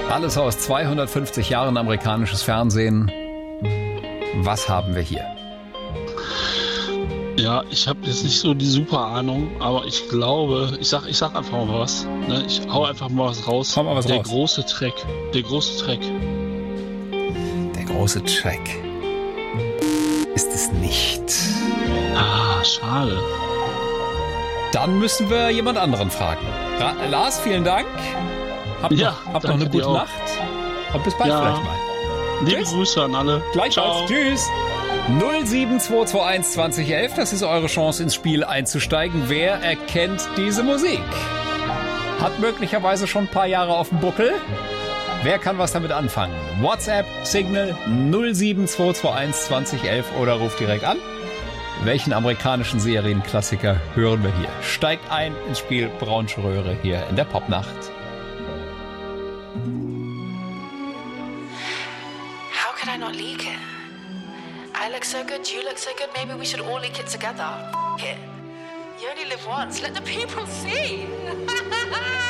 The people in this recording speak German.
Alles aus 250 Jahren amerikanisches Fernsehen. Was haben wir hier? Ja, ich habe jetzt nicht so die super Ahnung, aber ich glaube, ich sag einfach mal was. Ne? Ich hau einfach mal was raus. Hau mal was der raus. Große Trek. Der große Trek. Der große Trek. Ist es nicht. Ah, schade. Dann müssen wir jemand anderen fragen. Lars, vielen Dank. Habt noch eine gute Nacht. Und bis bald vielleicht mal. Liebe Grüße an alle. Gleichfalls. Tschüss. 07221 2011, das ist eure Chance ins Spiel einzusteigen. Wer erkennt diese Musik? Hat möglicherweise schon ein paar Jahre auf dem Buckel. Wer kann was damit anfangen? WhatsApp, Signal 07221 2011 oder ruft direkt an. Welchen amerikanischen Serienklassiker hören wir hier? Steigt ein ins Spiel Braunsche Röhre hier in der Popnacht. How could I not leak it? I look so good, you look so good, maybe we should all leak it together. F it. You only live once, let the people see.